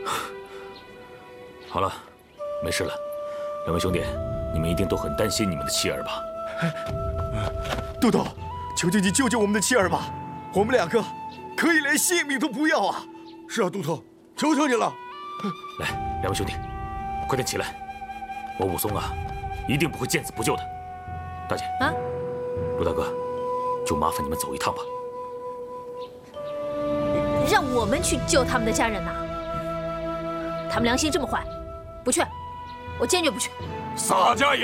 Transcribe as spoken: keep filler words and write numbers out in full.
好了，没事了。两位兄弟，你们一定都很担心你们的妻儿吧？ 都督，求求你救救我们的妻儿吧！我们两个可以连性命都不要啊！ 是啊，都督，求求你了。 来，两位兄弟，快点起来！我武松啊，一定不会见死不救的。大姐， 啊， 陆大哥，就麻烦你们走一趟吧。 让我们去救他们的家人呐？他们良心这么坏，不去，我坚决不去。 洒家营